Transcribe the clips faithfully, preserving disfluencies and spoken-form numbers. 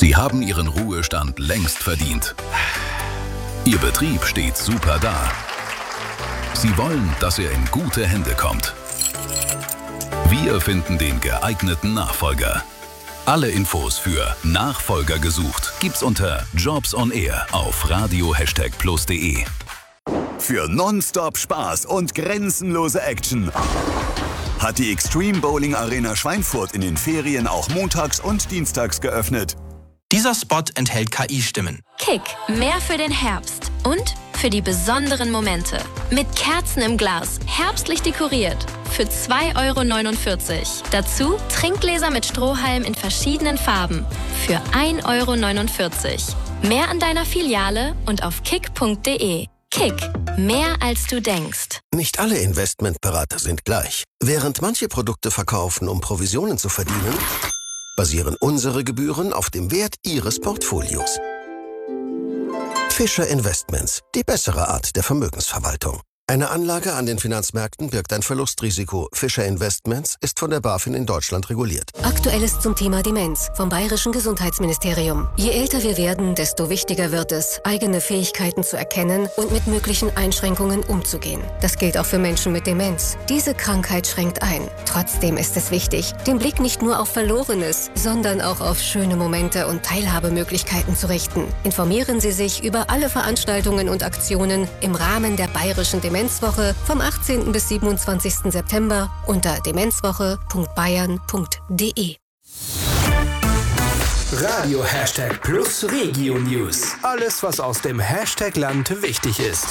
Sie haben Ihren Ruhestand längst verdient. Ihr Betrieb steht super da. Sie wollen, dass er in gute Hände kommt. Wir finden den geeigneten Nachfolger. Alle Infos für Nachfolger gesucht gibt's unter Jobs on Air auf radio plus punkt de. Für nonstop Spaß und grenzenlose Action hat die Extreme Bowling Arena Schweinfurt in den Ferien auch montags und dienstags geöffnet. Dieser Spot enthält K I-Stimmen. Kick, mehr für den Herbst und für die besonderen Momente. Mit Kerzen im Glas, herbstlich dekoriert. Für zwei Euro neunundvierzig. Dazu Trinkgläser mit Strohhalm in verschiedenen Farben. Für ein Euro neunundvierzig. Mehr an deiner Filiale und auf kick punkt de. Kick, mehr als du denkst. Nicht alle Investmentberater sind gleich. Während manche Produkte verkaufen, um Provisionen zu verdienen, basieren unsere Gebühren auf dem Wert Ihres Portfolios. Fischer Investments, die bessere Art der Vermögensverwaltung. Eine Anlage an den Finanzmärkten birgt ein Verlustrisiko. Fischer Investments ist von der BaFin in Deutschland reguliert. Aktuelles zum Thema Demenz vom Bayerischen Gesundheitsministerium. Je älter wir werden, desto wichtiger wird es, eigene Fähigkeiten zu erkennen und mit möglichen Einschränkungen umzugehen. Das gilt auch für Menschen mit Demenz. Diese Krankheit schränkt ein. Trotzdem ist es wichtig, den Blick nicht nur auf Verlorenes, sondern auch auf schöne Momente und Teilhabemöglichkeiten zu richten. Informieren Sie sich über alle Veranstaltungen und Aktionen im Rahmen der Bayerischen Demenz Demenzwoche vom achtzehnten bis siebenundzwanzigsten September unter demenzwoche punkt bayern punkt de. Radio Hashtag Plus Regio News. Alles, was aus dem Hashtag-Land wichtig ist.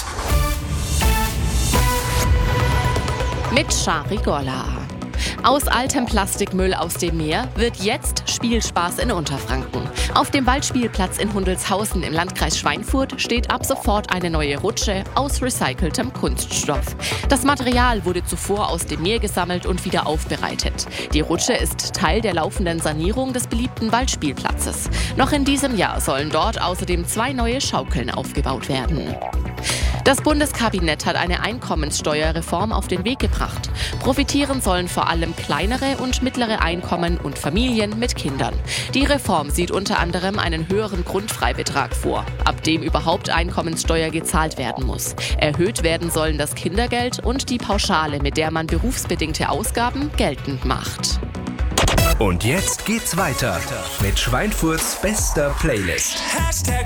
Mit Shari Gorla. Aus altem Plastikmüll aus dem Meer wird jetzt Spielspaß in Unterfranken. Auf dem Waldspielplatz in Hundelshausen im Landkreis Schweinfurt steht ab sofort eine neue Rutsche aus recyceltem Kunststoff. Das Material wurde zuvor aus dem Meer gesammelt und wieder aufbereitet. Die Rutsche ist Teil der laufenden Sanierung des beliebten Waldspielplatzes. Noch in diesem Jahr sollen dort außerdem zwei neue Schaukeln aufgebaut werden. Das Bundeskabinett hat eine Einkommenssteuerreform auf den Weg gebracht. Profitieren sollen vor allem kleinere und mittlere Einkommen und Familien mit Kindern. Die Reform sieht unter anderem einen höheren Grundfreibetrag vor, ab dem überhaupt Einkommenssteuer gezahlt werden muss. Erhöht werden sollen das Kindergeld und die Pauschale, mit der man berufsbedingte Ausgaben geltend macht. Und jetzt geht's weiter mit Schweinfurts bester Playlist. Hashtag